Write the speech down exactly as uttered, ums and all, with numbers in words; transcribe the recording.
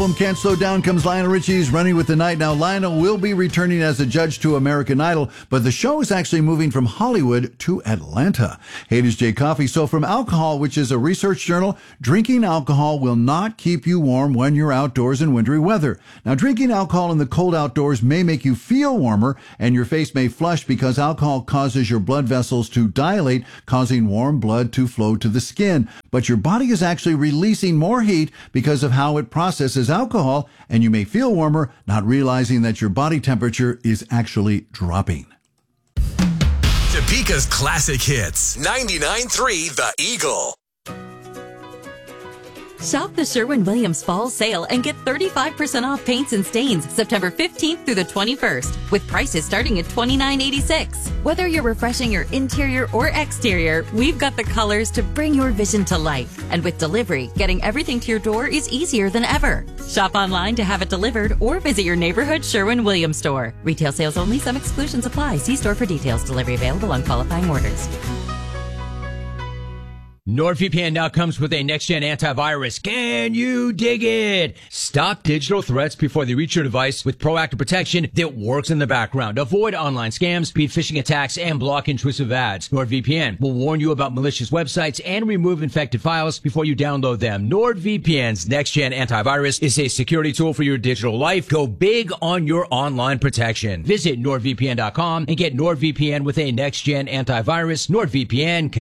Can't Slow Down comes Lionel Richie's Running with the Night. Now, Lionel will be returning as a judge to American Idol, but the show is actually moving from Hollywood to Atlanta. Hey, it is Jay Coffey. So from Alcohol, which is a research journal, drinking alcohol will not keep you warm when you're outdoors in wintry weather. Now, drinking alcohol in the cold outdoors may make you feel warmer, and your face may flush because alcohol causes your blood vessels to dilate, causing warm blood to flow to the skin. But your body is actually releasing more heat because of how it processes alcohol, and you may feel warmer, not realizing that your body temperature is actually dropping. Topeka's classic hits, ninety-nine point three The Eagle. Shop the Sherwin-Williams Fall Sale and get thirty-five percent off paints and stains September fifteenth through the twenty-first, with prices starting at twenty-nine eighty-six. Whether you're refreshing your interior or exterior, we've got the colors to bring your vision to life. And with delivery, getting everything to your door is easier than ever. Shop online to have it delivered or visit your neighborhood Sherwin-Williams store. Retail sales only. Some exclusions apply. See store for details. Delivery available on qualifying orders. NordVPN now comes with a next-gen antivirus. Can you dig it? Stop digital threats before they reach your device with proactive protection that works in the background. Avoid online scams, beat phishing attacks, and block intrusive ads. NordVPN will warn you about malicious websites and remove infected files before you download them. NordVPN's next-gen antivirus is a security tool for your digital life. Go big on your online protection. Visit NordVPN dot com and get NordVPN with a next-gen antivirus. NordVPN.